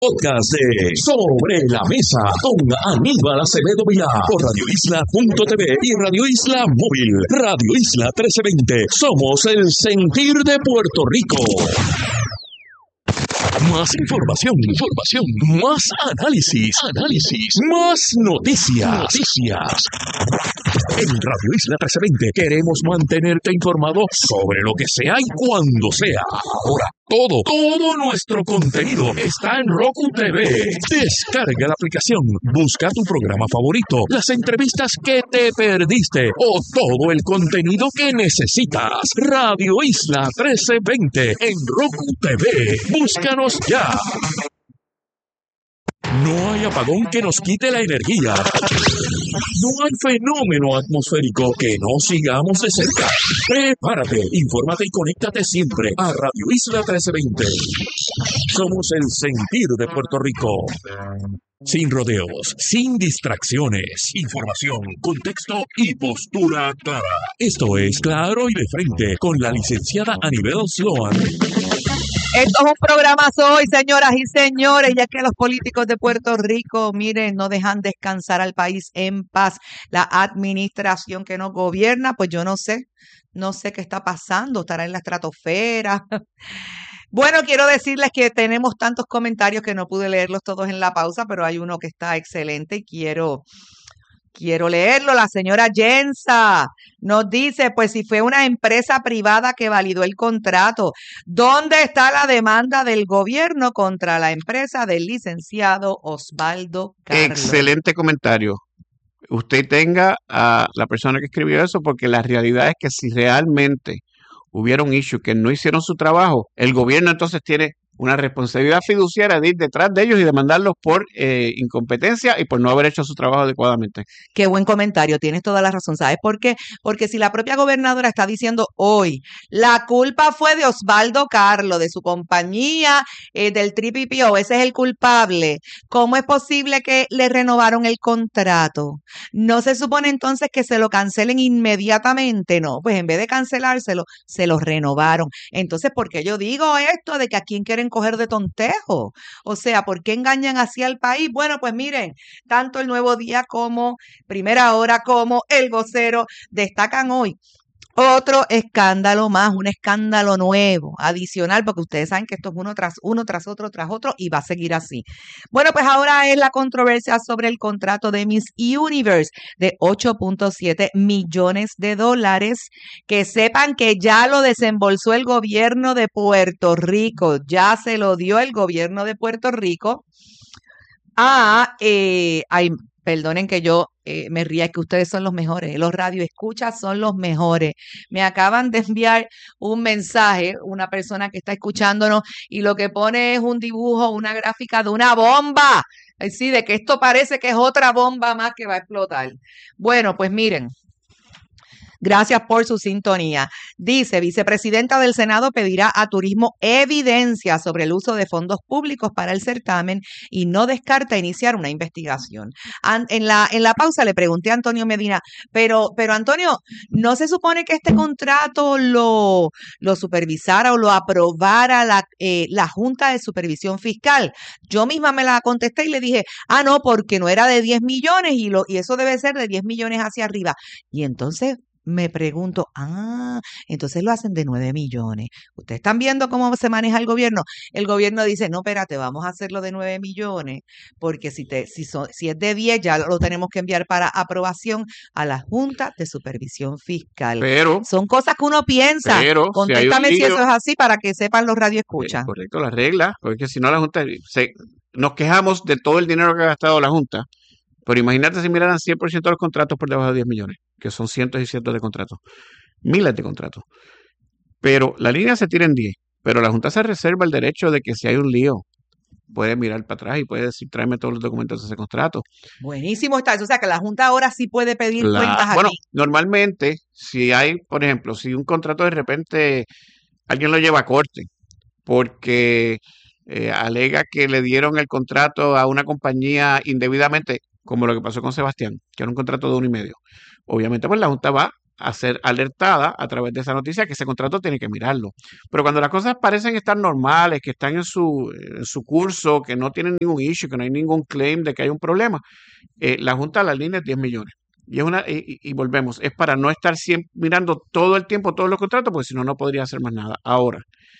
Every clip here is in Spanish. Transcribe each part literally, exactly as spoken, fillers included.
Podcast de Sobre la Mesa con Aníbal Acevedo Vilá por Radio Isla punto t v y Radio Isla Móvil. Radio Isla trece veinte. Somos el sentir de Puerto Rico. Más información, información, más análisis, análisis, más noticias, noticias. En Radio Isla trece veinte queremos mantenerte informado sobre lo que sea y cuando sea. Ahora, todo, todo nuestro contenido está en Roku T V. Descarga la aplicación, busca tu programa favorito, las entrevistas que te perdiste o todo el contenido que necesitas. Radio Isla trece veinte en Roku T V. Búscanos ya. No hay apagón que nos quite la energía. No hay fenómeno atmosférico que no sigamos de cerca. Prepárate, infórmate y conéctate siempre a Radio Isla trece veinte. Somos el sentir de Puerto Rico. Sin rodeos, sin distracciones, información, contexto y postura clara. Esto es Claro y de Frente con la licenciada Anibel Sloan. Esto es un programazo hoy, señoras y señores, ya que los políticos de Puerto Rico, miren, no dejan descansar al país en paz. La administración que nos gobierna, pues yo no sé, no sé qué está pasando, estará en la estratosfera. Bueno, quiero decirles que tenemos tantos comentarios que no pude leerlos todos en la pausa, pero hay uno que está excelente y quiero... Quiero leerlo. La señora Jensa nos dice, pues si fue una empresa privada que validó el contrato, ¿dónde está la demanda del gobierno contra la empresa del licenciado Osvaldo Carlos? Excelente comentario. Usted tenga a la persona que escribió eso, porque la realidad es que si realmente hubiera un issue que no hicieron su trabajo, el gobierno entonces tiene una responsabilidad fiduciaria de ir detrás de ellos y demandarlos por eh, incompetencia y por no haber hecho su trabajo adecuadamente. Qué buen comentario, tienes toda la razón. ¿Sabes por qué? Porque si la propia gobernadora está diciendo hoy, la culpa fue de Osvaldo Carlos, de su compañía, eh, del P P P O, ese es el culpable, ¿cómo es posible que le renovaron el contrato? ¿No se supone entonces que se lo cancelen inmediatamente? No, pues en vez de cancelárselo, se lo renovaron. Entonces, ¿por qué yo digo esto de que a quién quieren coger de tontejo? O sea, ¿por qué engañan así al país? Bueno, pues miren, tanto el Nuevo Día como Primera Hora como El Vocero destacan hoy otro escándalo más, un escándalo nuevo, adicional, porque ustedes saben que esto es uno tras uno, tras otro, tras otro, y va a seguir así. Bueno, pues ahora es la controversia sobre el contrato de Miss Universe de ocho punto siete millones de dólares. Que sepan que ya lo desembolsó el gobierno de Puerto Rico, ya se lo dio el gobierno de Puerto Rico a... Eh, ay, perdonen que yo eh, me ría, que ustedes son los mejores, los radioescuchas son los mejores. Me acaban de enviar un mensaje, una persona que está escuchándonos, y lo que pone es un dibujo, una gráfica de una bomba, sí, de que esto parece que es otra bomba más que va a explotar. Bueno, pues miren. Gracias por su sintonía. Dice, vicepresidenta del Senado pedirá a Turismo evidencia sobre el uso de fondos públicos para el certamen y no descarta iniciar una investigación. An- en la, en la pausa le pregunté a Antonio Medina, pero, pero Antonio, ¿no se supone que este contrato lo, lo supervisara o lo aprobara la, eh, la Junta de Supervisión Fiscal? Yo misma me la contesté y le dije, ah, no, porque no era de diez millones y, lo, y eso debe ser de diez millones hacia arriba. Y entonces... me pregunto, ah, entonces lo hacen de nueve millones. ¿Ustedes están viendo cómo se maneja el gobierno? El gobierno dice, no, espérate, vamos a hacerlo de nueve millones, porque si, te, si, son, si es de diez, ya lo tenemos que enviar para aprobación a la Junta de Supervisión Fiscal. Pero, son cosas que uno piensa. Pero, Contéstame si, si, eso es así para que sepan los radioescuchas. Eh, correcto, las reglas, porque si no la Junta, se, nos quejamos de todo el dinero que ha gastado la Junta. Pero imagínate si miraran cien por ciento de los contratos por debajo de diez millones, que son cientos y cientos de contratos, miles de contratos. Pero la línea se tira en diez, pero la Junta se reserva el derecho de que si hay un lío, puede mirar para atrás y puede decir, tráeme todos los documentos de ese contrato. Buenísimo está eso, o sea que la Junta ahora sí puede pedir La, cuentas aquí. Bueno, normalmente, si hay, por ejemplo, si un contrato de repente alguien lo lleva a corte, porque eh, alega que le dieron el contrato a una compañía indebidamente, como lo que pasó con Sebastián, que era un contrato de uno y medio. Obviamente, pues la Junta va a ser alertada a través de esa noticia que ese contrato tiene que mirarlo. Pero cuando las cosas parecen estar normales, que están en su, en su curso, que no tienen ningún issue, que no hay ningún claim de que hay un problema, eh, la Junta la línea es diez millones. Y, es una, y, y volvemos, es para no estar siempre mirando todo el tiempo todos los contratos, porque si no, no podría hacer más nada. Ahora,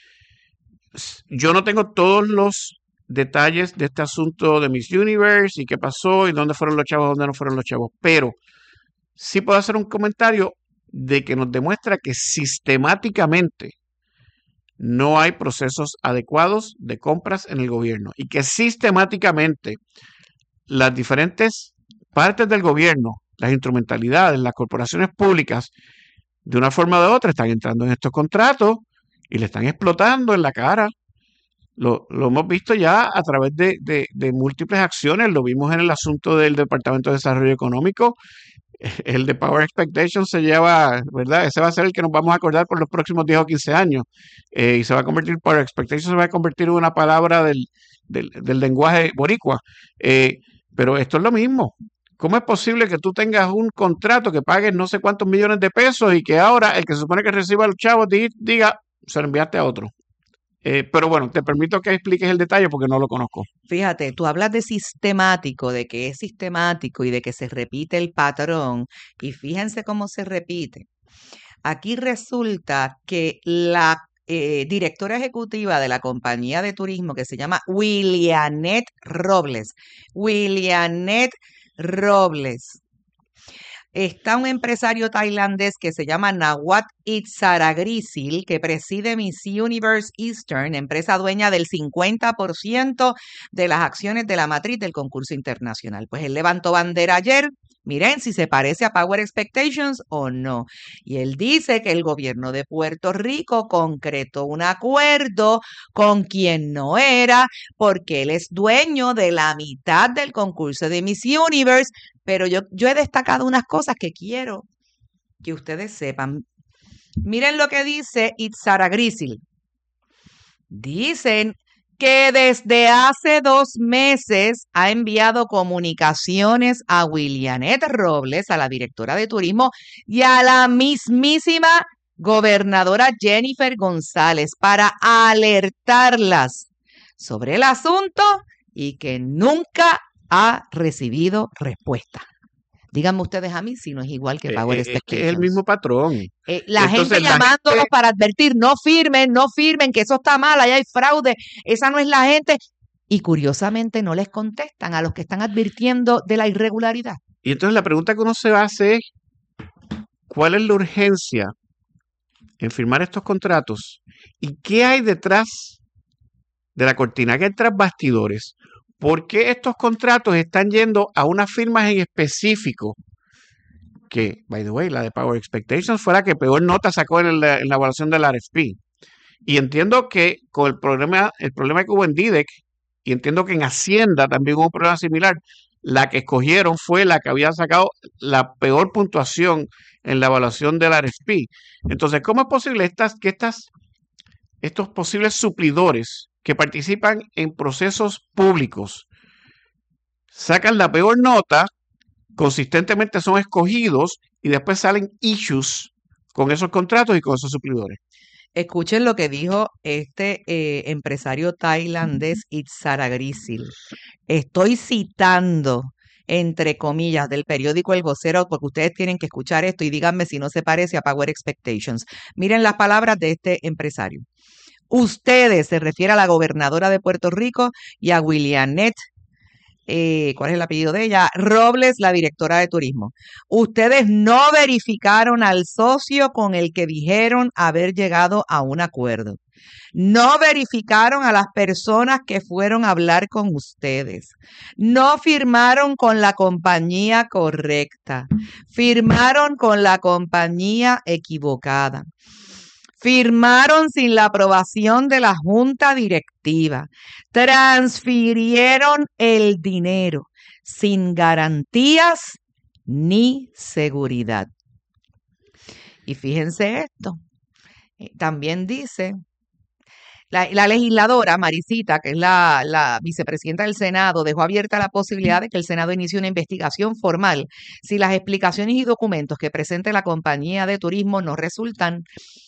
yo no tengo todos los detalles de este asunto de Miss Universe y qué pasó y dónde fueron los chavos, dónde no fueron los chavos, pero sí puedo hacer un comentario de que nos demuestra que sistemáticamente no hay procesos adecuados de compras en el gobierno y que sistemáticamente las diferentes partes del gobierno, las instrumentalidades, las corporaciones públicas, de una forma u otra están entrando en estos contratos y le están explotando en la cara. Lo, lo hemos visto ya a través de, de, de múltiples acciones, lo vimos en el asunto del Departamento de Desarrollo Económico. El de Power Expectations se lleva, ¿verdad? Ese va a ser el que nos vamos a acordar por los próximos diez o quince años. Eh, y se va a convertir, Power Expectations se va a convertir en una palabra del, del, del lenguaje boricua. Eh, pero esto es lo mismo. ¿Cómo es posible que tú tengas un contrato que pagues no sé cuántos millones de pesos y que ahora el que se supone que reciba los chavos diga, se lo enviaste a otro? Eh, pero bueno, te permito que expliques el detalle porque no lo conozco. Fíjate, tú hablas de sistemático, de que es sistemático y de que se repite el patrón. Y fíjense cómo se repite. Aquí resulta que la eh, directora ejecutiva de la compañía de turismo que se llama Willianet Robles, Willianet Robles. Está un empresario tailandés que se llama Nawat Itzaragrisil, que preside Miss Universe Eastern, empresa dueña del cincuenta por ciento de las acciones de la matriz del concurso internacional. Pues él levantó bandera ayer, miren si se parece a Power Expectations o no. Y él dice que el gobierno de Puerto Rico concretó un acuerdo con quien no era, porque él es dueño de la mitad del concurso de Miss Universe. Pero yo, yo he destacado unas cosas que quiero que ustedes sepan. Miren lo que dice Itzaragrisil. Dicen que desde hace dos meses ha enviado comunicaciones a Willianet Robles, a la directora de turismo, y a la mismísima gobernadora Jennifer González para alertarlas sobre el asunto y que nunca ha recibido respuesta. Díganme ustedes a mí si no es igual que Power eh, Expectations. Es que es el mismo patrón. Eh, la Entonces, gente la llamándolos gente- para advertir, no firmen, no firmen, que eso está mal, ahí hay fraude, esa no es la gente. Y curiosamente no les contestan a los que están advirtiendo de la irregularidad. Y entonces la pregunta que uno se hace es, ¿cuál es la urgencia en firmar estos contratos? ¿Y qué hay detrás de la cortina? ¿Qué hay tras bastidores? ¿Por qué estos contratos están yendo a unas firmas en específico? Que, by the way, la de Power Expectations fue la que peor nota sacó en la, en la evaluación del R F P. Y entiendo que con el problema, el problema que hubo en D I D E C, y entiendo que en Hacienda también hubo un problema similar, la que escogieron fue la que había sacado la peor puntuación en la evaluación del R F P. Entonces, ¿cómo es posible estas, que estas, estos posibles suplidores que participan en procesos públicos sacan la peor nota, consistentemente son escogidos y después salen issues con esos contratos y con esos suplidores? Escuchen lo que dijo este eh, empresario tailandés Itzaragrisil. Estoy citando, entre comillas, del periódico El Vocero, porque ustedes tienen que escuchar esto y díganme si no se parece a Power Expectations. Miren las palabras de este empresario. Ustedes, se refiere a la gobernadora de Puerto Rico y a Willianet, eh, ¿cuál es el apellido de ella? Robles, la directora de turismo. Ustedes no verificaron al socio con el que dijeron haber llegado a un acuerdo. No verificaron a las personas que fueron a hablar con ustedes. No firmaron con la compañía correcta. Firmaron con la compañía equivocada. Firmaron sin la aprobación de la junta directiva. Transfirieron el dinero sin garantías ni seguridad. Y fíjense esto. También dice La, la legisladora Maricita, que es la, la vicepresidenta del Senado, dejó abierta la posibilidad de que el Senado inicie una investigación formal si las explicaciones y documentos que presente la compañía de turismo no resultan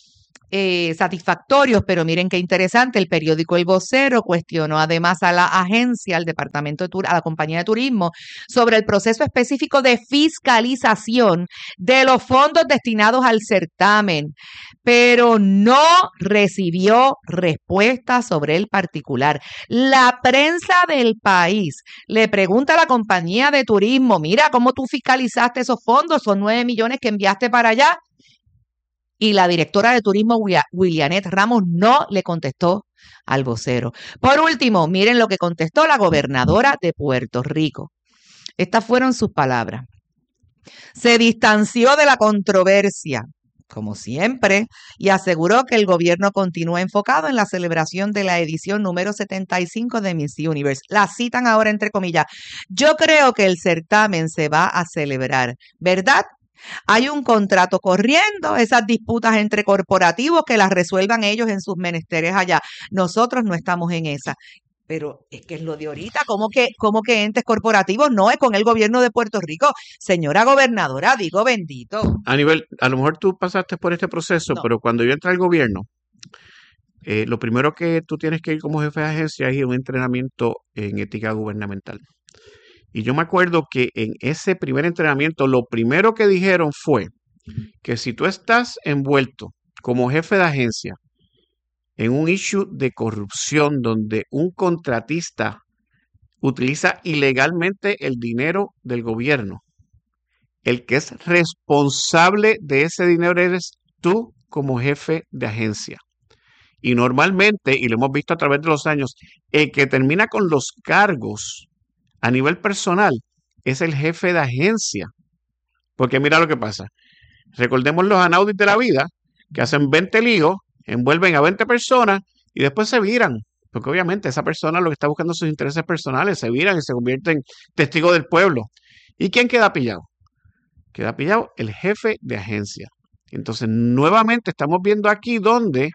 Eh, satisfactorios, pero miren qué interesante, el periódico El Vocero cuestionó además a la agencia, al departamento de tur a la compañía de turismo, sobre el proceso específico de fiscalización de los fondos destinados al certamen, pero no recibió respuesta sobre el particular. La prensa del país le pregunta a la compañía de turismo, mira, ¿cómo tú fiscalizaste esos fondos? Son nueve millones que enviaste para allá. Y la directora de turismo, Willianet Ramos, no le contestó al vocero. Por último, miren lo que contestó la gobernadora de Puerto Rico. Estas fueron sus palabras. Se distanció de la controversia, como siempre, y aseguró que el gobierno continúa enfocado en la celebración de la edición número setenta y cinco de Miss Universe. La citan ahora entre comillas. Yo creo que el certamen se va a celebrar, ¿verdad? Hay un contrato corriendo, esas disputas entre corporativos que las resuelvan ellos en sus menesteres allá. Nosotros no estamos en esa. Pero es que es lo de ahorita, ¿cómo que, cómo que entes corporativos? No, es con el gobierno de Puerto Rico. Señora gobernadora, digo bendito. A nivel, a lo mejor tú pasaste por este proceso, no. Pero cuando yo entré al gobierno, eh, lo primero que tú tienes que ir como jefe de agencia es ir a un entrenamiento en ética gubernamental. Y yo me acuerdo que en ese primer entrenamiento lo primero que dijeron fue que si tú estás envuelto como jefe de agencia en un issue de corrupción donde un contratista utiliza ilegalmente el dinero del gobierno, el que es responsable de ese dinero eres tú como jefe de agencia. Y normalmente, y lo hemos visto a través de los años, el que termina con los cargos a nivel personal es el jefe de agencia. Porque mira lo que pasa. Recordemos los Anaudis de la vida que hacen veinte líos, envuelven a veinte personas y después se viran. Porque obviamente esa persona lo que está buscando sus intereses personales, se viran y se convierten en testigos del pueblo. ¿Y quién queda pillado? Queda pillado el jefe de agencia. Entonces, nuevamente estamos viendo aquí donde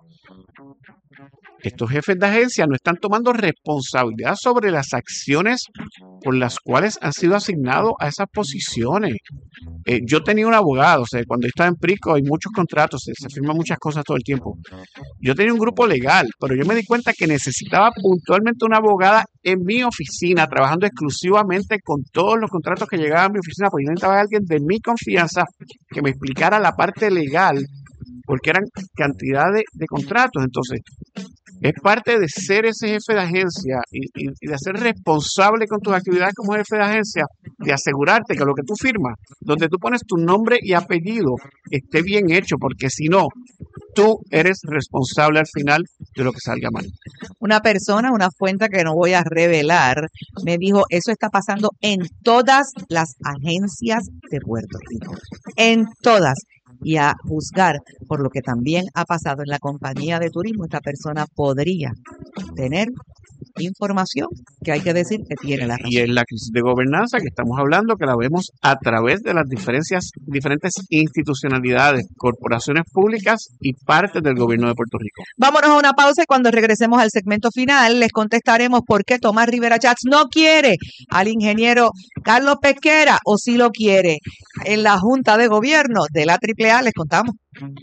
estos jefes de agencia no están tomando responsabilidad sobre las acciones por las cuales han sido asignados a esas posiciones. Eh, yo tenía un abogado, o sea, cuando yo estaba en Prisco hay muchos contratos, se, se firman muchas cosas todo el tiempo. Yo tenía un grupo legal, pero yo me di cuenta que necesitaba puntualmente una abogada en mi oficina, trabajando exclusivamente con todos los contratos que llegaban a mi oficina, porque yo necesitaba a alguien de mi confianza que me explicara la parte legal, porque eran cantidad de, de contratos. Entonces, es parte de ser ese jefe de agencia y, y, y de ser responsable con tus actividades como jefe de agencia, de asegurarte que lo que tú firmas, donde tú pones tu nombre y apellido, esté bien hecho, porque si no, tú eres responsable al final de lo que salga mal. Una persona, una fuente que no voy a revelar, me dijo, eso está pasando en todas las agencias de Puerto Rico, en todas. Y a juzgar por lo que también ha pasado en la compañía de turismo, esta persona podría tener información que hay que decir que tiene la razón. Y en la crisis de gobernanza que estamos hablando, que la vemos a través de las diferencias, diferentes institucionalidades, corporaciones públicas y partes del gobierno de Puerto Rico. Vámonos a una pausa y cuando regresemos al segmento final les contestaremos por qué Tomás Rivera Chats no quiere al ingeniero Carlos Pesquera o si lo quiere en la Junta de Gobierno de la triple A. Les contamos.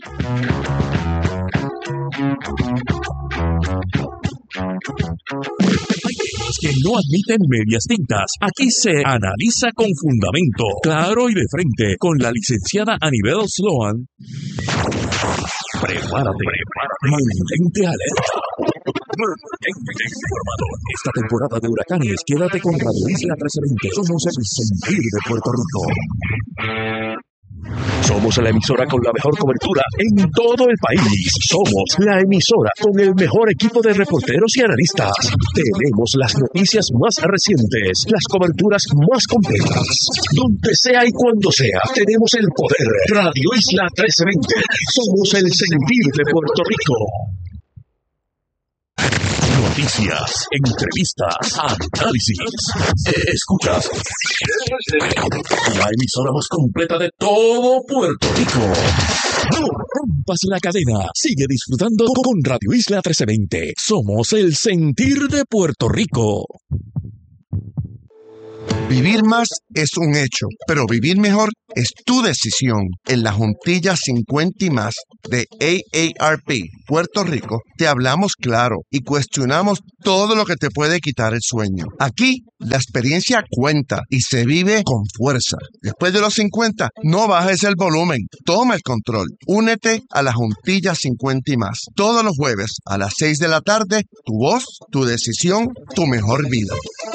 Que no admiten medias tintas. Aquí se analiza con fundamento, claro y de frente, con la licenciada Anibel Sloan. Prepárate, prepárate. Mantente alerta. Mantente informado. Esta temporada de huracanes, quédate con Radio Isla trescientos veinte. Somos el sentir de Puerto Rico. Somos la emisora con la mejor cobertura en todo el país. Somos la emisora con el mejor equipo de reporteros y analistas. Tenemos las noticias más recientes, las coberturas más completas. Donde sea y cuando sea, tenemos el poder. Radio Isla trescientos veinte. Somos el sentir de Puerto Rico. Noticias, entrevistas, análisis. Escuchas la emisora más completa de todo Puerto Rico. No rompas la cadena. Sigue disfrutando con Radio Isla trece veinte. Somos el sentir de Puerto Rico. Vivir más es un hecho, pero vivir mejor es tu decisión. En la Juntilla cincuenta y más de A A R P Puerto Rico, te hablamos claro y cuestionamos todo lo que te puede quitar el sueño. Aquí, la experiencia cuenta y se vive con fuerza. Después de los cincuenta, no bajes el volumen, toma el control. Únete a la Juntilla cincuenta y más. Todos los jueves a las seis de la tarde, tu voz, tu decisión, tu mejor vida.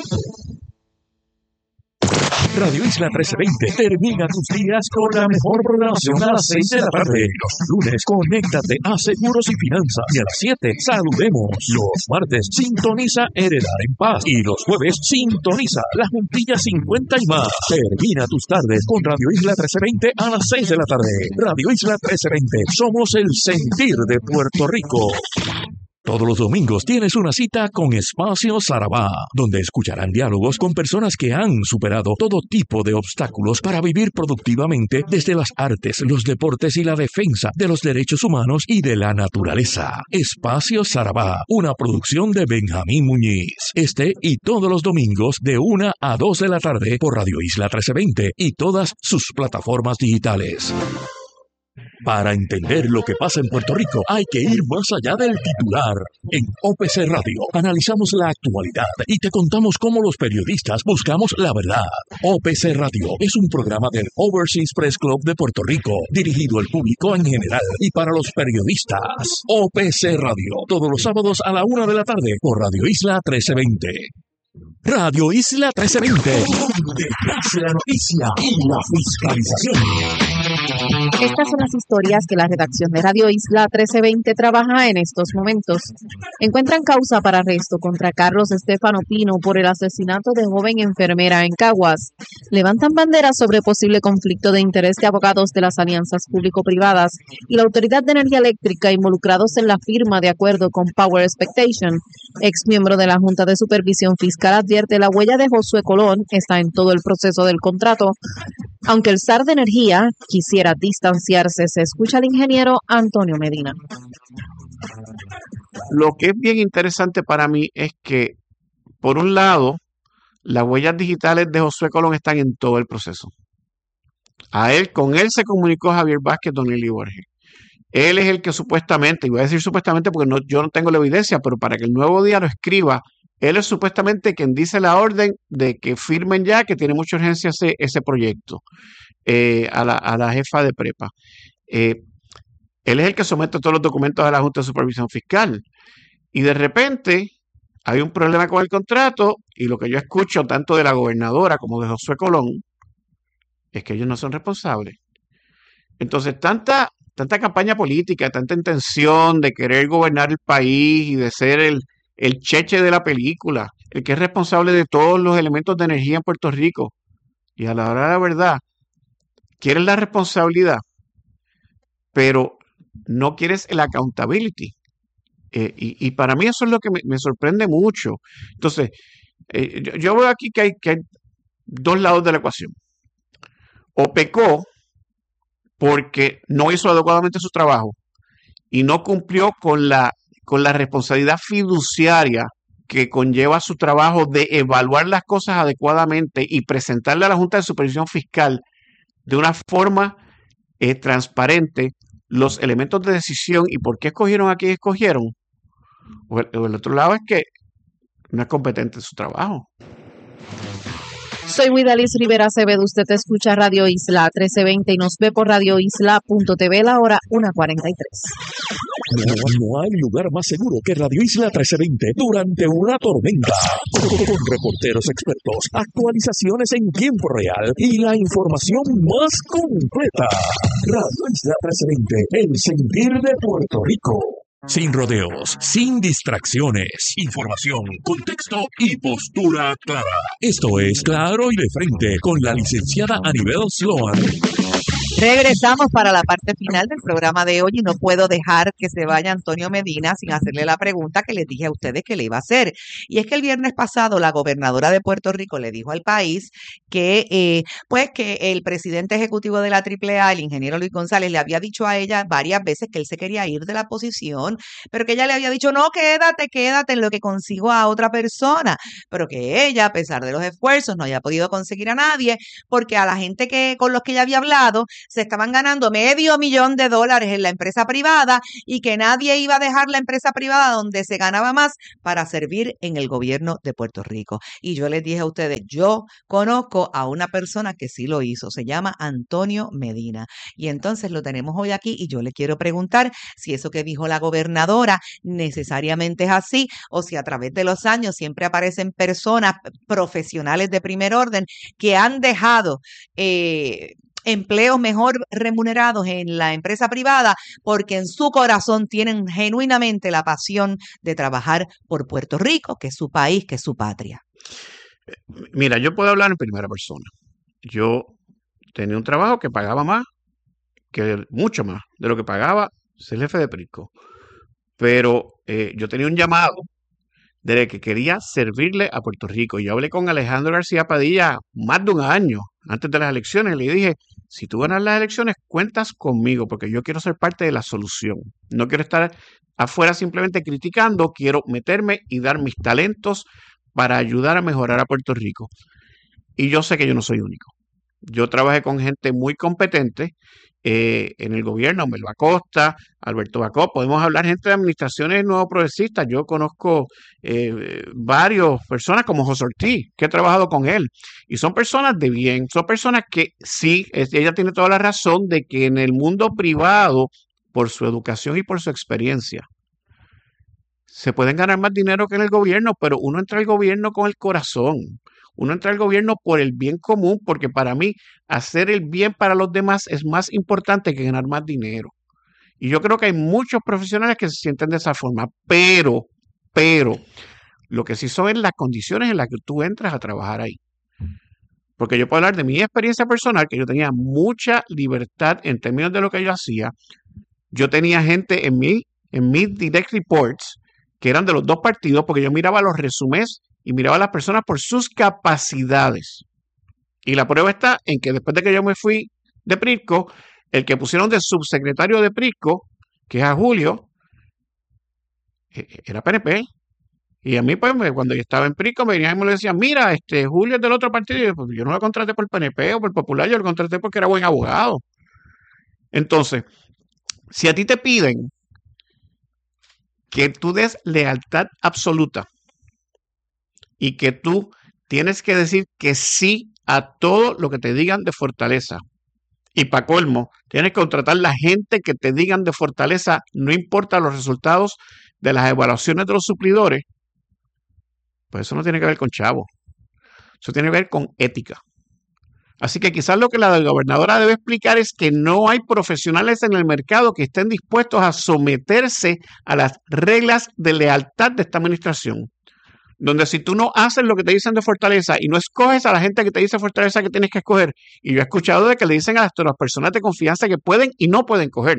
Radio Isla trece veinte termina tus días con la mejor programación a las seis de la tarde. Los lunes, conéctate a Seguros y Finanzas. Y a las siete, saludemos. Los martes, sintoniza Heredar en Paz. Y los jueves, sintoniza La Juntilla cincuenta y más. Termina tus tardes con Radio Isla trece veinte a las seis de la tarde. Radio Isla trece veinte, somos el sentir de Puerto Rico. Todos los domingos tienes una cita con Espacio Sarabá, donde escucharán diálogos con personas que han superado todo tipo de obstáculos para vivir productivamente desde las artes, los deportes y la defensa de los derechos humanos y de la naturaleza. Espacio Sarabá, una producción de Benjamín Muñiz. Este y todos los domingos de una a dos de la tarde por Radio Isla trece veinte y todas sus plataformas digitales. Para entender lo que pasa en Puerto Rico, hay que ir más allá del titular. En O P C Radio analizamos la actualidad y te contamos cómo los periodistas buscamos la verdad. O P C Radio es un programa del Overseas Press Club de Puerto Rico, dirigido al público en general y para los periodistas. O P C Radio, todos los sábados a la una de la tarde por Radio Isla trece veinte. Radio Isla trece veinte, donde nace la noticia y la fiscalización. Estas son las historias que la redacción de Radio Isla trece veinte trabaja en estos momentos. Encuentran causa para arresto contra Carlos Estefano Pino por el asesinato de joven enfermera en Caguas. Levantan banderas sobre posible conflicto de interés de abogados de las alianzas público-privadas y la Autoridad de Energía Eléctrica involucrados en la firma de acuerdo con Power Expectation. Ex miembro de la Junta de Supervisión Fiscal advierte la huella de Josué Colón está en todo el proceso del contrato. Aunque el zar de energía quisiera distanciarse, se escucha al ingeniero Antonio Medina. Lo que es bien interesante para mí es que, por un lado, las huellas digitales de Josué Colón están en todo el proceso. A él, con él se comunicó Javier Vázquez, Don Eli Borges. Él es el que supuestamente, y voy a decir supuestamente porque no, yo no tengo la evidencia, pero para que el Nuevo Día lo escriba, él es supuestamente quien dice la orden de que firmen ya, que tiene mucha urgencia ese, ese proyecto, eh, a, la, a la jefa de prepa. Eh, él es el que somete todos los documentos a la Junta de Supervisión Fiscal. Y de repente hay un problema con el contrato y lo que yo escucho tanto de la gobernadora como de Josué Colón es que ellos no son responsables. Entonces, tanta, tanta campaña política, tanta intención de querer gobernar el país y de ser el el cheche de la película, el que es responsable de todos los elementos de energía en Puerto Rico. Y a la hora de la verdad, quieres la responsabilidad, pero no quieres el accountability. Eh, y, y para mí eso es lo que me, me sorprende mucho. Entonces, eh, yo, yo veo aquí que hay, que hay dos lados de la ecuación. O pecó porque no hizo adecuadamente su trabajo y no cumplió con la con la responsabilidad fiduciaria que conlleva su trabajo de evaluar las cosas adecuadamente y presentarle a la Junta de Supervisión Fiscal de una forma eh, transparente los elementos de decisión y por qué escogieron a quien escogieron. O el, o el otro lado es que no es competente en su trabajo. Soy Widalis Rivera Acevedo, usted escucha Radio Isla trece veinte y nos ve por radio isla punto t v la hora una cuarenta y tres. No, no hay lugar más seguro que Radio Isla trece veinte durante una tormenta. Con, con reporteros expertos, actualizaciones en tiempo real y la información más completa. Radio Isla trece veinte, el sentir de Puerto Rico. Sin rodeos, sin distracciones, información, contexto y postura clara. Esto es Claro y de Frente con la licenciada Anibel Sloan. Regresamos para la parte final del programa de hoy y no puedo dejar que se vaya Antonio Medina sin hacerle la pregunta que les dije a ustedes que le iba a hacer. Y es que el viernes pasado la gobernadora de Puerto Rico le dijo al país que eh, pues que el presidente ejecutivo de la triple A, el ingeniero Luis González, le había dicho a ella varias veces que él se quería ir de la posición, pero que ella le había dicho, no, quédate, quédate en lo que consigo a otra persona, pero que ella, a pesar de los esfuerzos, no había podido conseguir a nadie, porque a la gente que con los que ella había hablado se estaban ganando medio millón de dólares en la empresa privada y que nadie iba a dejar la empresa privada donde se ganaba más para servir en el gobierno de Puerto Rico. Y yo les dije a ustedes, yo conozco a una persona que sí lo hizo, se llama Antonio Medina. Y entonces lo tenemos hoy aquí y yo le quiero preguntar si eso que dijo la gobernadora necesariamente es así o si a través de los años siempre aparecen personas profesionales de primer orden que han dejado eh, empleos mejor remunerados en la empresa privada porque en su corazón tienen genuinamente la pasión de trabajar por Puerto Rico, que es su país, que es su patria. Mira, yo puedo hablar en primera persona. Yo tenía un trabajo que pagaba más, que mucho más de lo que pagaba ser jefe de Prisco. Pero eh, yo tenía un llamado de que quería servirle a Puerto Rico. Yo hablé con Alejandro García Padilla más de un año antes de las elecciones. Le dije, si tú ganas las elecciones, cuentas conmigo, porque yo quiero ser parte de la solución. No quiero estar afuera simplemente criticando, quiero meterme y dar mis talentos para ayudar a mejorar a Puerto Rico. Y yo sé que yo no soy único. Yo trabajé con gente muy competente eh, en el gobierno, Melba Acosta, Alberto Bacó, podemos hablar gente de administraciones nuevo progresistas. Yo conozco eh, varias personas como José Ortiz, que he trabajado con él, y son personas de bien, son personas que sí, ella tiene toda la razón de que en el mundo privado, por su educación y por su experiencia, se pueden ganar más dinero que en el gobierno, pero uno entra al gobierno con el corazón. Uno entra al gobierno por el bien común, porque para mí hacer el bien para los demás es más importante que ganar más dinero. Y yo creo que hay muchos profesionales que se sienten de esa forma, pero, pero, lo que sí son es las condiciones en las que tú entras a trabajar ahí. Porque yo puedo hablar de mi experiencia personal, que yo tenía mucha libertad en términos de lo que yo hacía. Yo tenía gente en mi, en mis direct reports que eran de los dos partidos, porque yo miraba los resúmenes y miraba a las personas por sus capacidades. Y la prueba está en que después de que yo me fui de Prisco, el que pusieron de subsecretario de Prisco, que es a Julio, era P N P. Y a mí, pues, cuando yo estaba en Prisco, me venían y me decían, mira, este Julio es del otro partido. Y yo, pues, yo no lo contraté por P N P o por Popular, yo lo contraté porque era buen abogado. Entonces, si a ti te piden que tú des lealtad absoluta y que tú tienes que decir que sí a todo lo que te digan de Fortaleza. Y para colmo, tienes que contratar la gente que te digan de Fortaleza, no importa los resultados de las evaluaciones de los suplidores. Pues eso no tiene que ver con chavo. Eso tiene que ver con ética. Así que quizás lo que la gobernadora debe explicar es que no hay profesionales en el mercado que estén dispuestos a someterse a las reglas de lealtad de esta administración. Donde si tú no haces lo que te dicen de Fortaleza y no escoges a la gente que te dice Fortaleza que tienes que escoger, y yo he escuchado de que le dicen a las, a las personas de confianza que pueden y no pueden coger.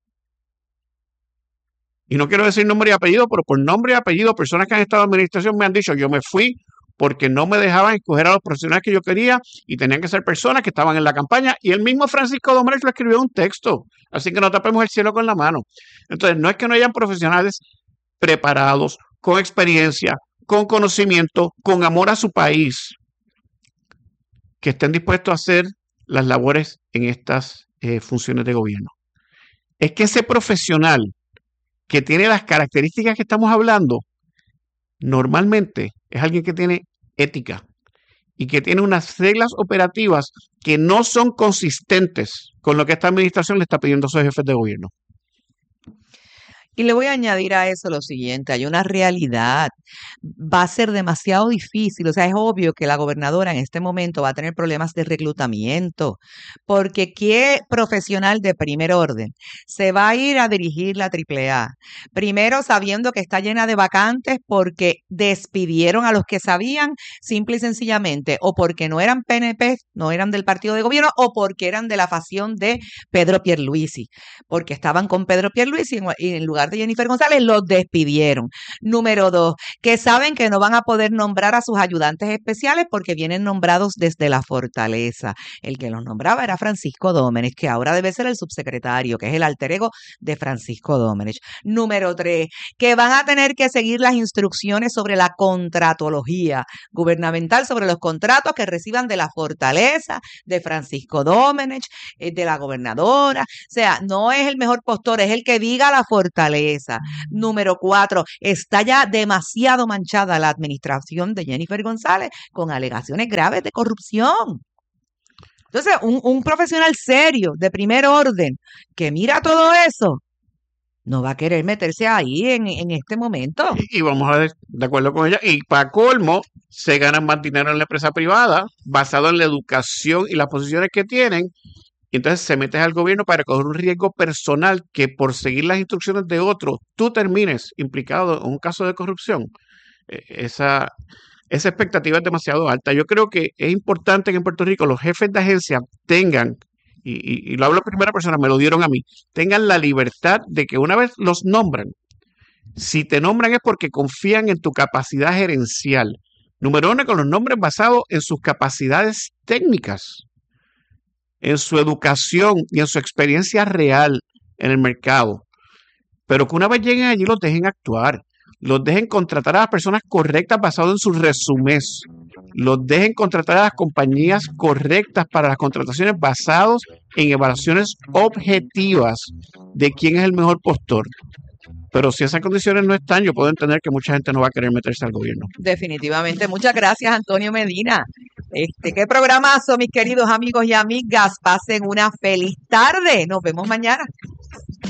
Y no quiero decir nombre y apellido, pero por nombre y apellido, personas que han estado en la administración me han dicho, yo me fui porque no me dejaban escoger a los profesionales que yo quería y tenían que ser personas que estaban en la campaña. Y el mismo Francisco Domínguez lo escribió en un texto. Así que no tapemos el cielo con la mano. Entonces, no es que no hayan profesionales preparados, con experiencia, con conocimiento, con amor a su país, que estén dispuestos a hacer las labores en estas eh, funciones de gobierno. Es que ese profesional que tiene las características que estamos hablando, normalmente es alguien que tiene ética y que tiene unas reglas operativas que no son consistentes con lo que esta administración le está pidiendo a sus jefes de gobierno. Y le voy a añadir a eso lo siguiente, hay una realidad, va a ser demasiado difícil, o sea, es obvio que la gobernadora en este momento va a tener problemas de reclutamiento, porque ¿qué profesional de primer orden se va a ir a dirigir la triple A? Primero sabiendo que está llena de vacantes porque despidieron a los que sabían, simple y sencillamente, o porque no eran P N P, no eran del partido de gobierno, o porque eran de la facción de Pedro Pierluisi, porque estaban con Pedro Pierluisi y en lugar de Jennifer González los despidieron. Número dos, que saben que no van a poder nombrar a sus ayudantes especiales porque vienen nombrados desde la fortaleza. El que los nombraba era Francisco Domenech, que ahora debe ser el subsecretario, que es el alter ego de Francisco Domenech. Número tres, que van a tener que seguir las instrucciones sobre la contratología gubernamental, sobre los contratos que reciban de la fortaleza, de Francisco Domenech, de la gobernadora. O sea, no es el mejor postor, es el que diga la fortaleza. Número cuatro, está ya demasiado manchada la administración de Jennifer González con alegaciones graves de corrupción. Entonces, un, un profesional serio, de primer orden, que mira todo eso, no va a querer meterse ahí en, en este momento. Y, y vamos a ver, de acuerdo con ella, y para colmo, se ganan más dinero en la empresa privada, basado en la educación y las posiciones que tienen. Y entonces se metes al gobierno para coger un riesgo personal que por seguir las instrucciones de otro, tú termines implicado en un caso de corrupción. Eh, esa, esa expectativa es demasiado alta. Yo creo que es importante que en Puerto Rico los jefes de agencia tengan, y, y, y lo hablo en primera persona, me lo dieron a mí, tengan la libertad de que una vez los nombran, si te nombran es porque confían en tu capacidad gerencial. Número uno, con los nombres basados en sus capacidades técnicas, en su educación y en su experiencia real en el mercado. Pero que una vez lleguen allí los dejen actuar, los dejen contratar a las personas correctas basado en sus resúmenes, los dejen contratar a las compañías correctas para las contrataciones basados en evaluaciones objetivas de quién es el mejor postor. Pero si esas condiciones no están, yo puedo entender que mucha gente no va a querer meterse al gobierno. Definitivamente. Muchas gracias, Antonio Medina. Este, qué programazo, mis queridos amigos y amigas. Pasen una feliz tarde. Nos vemos mañana.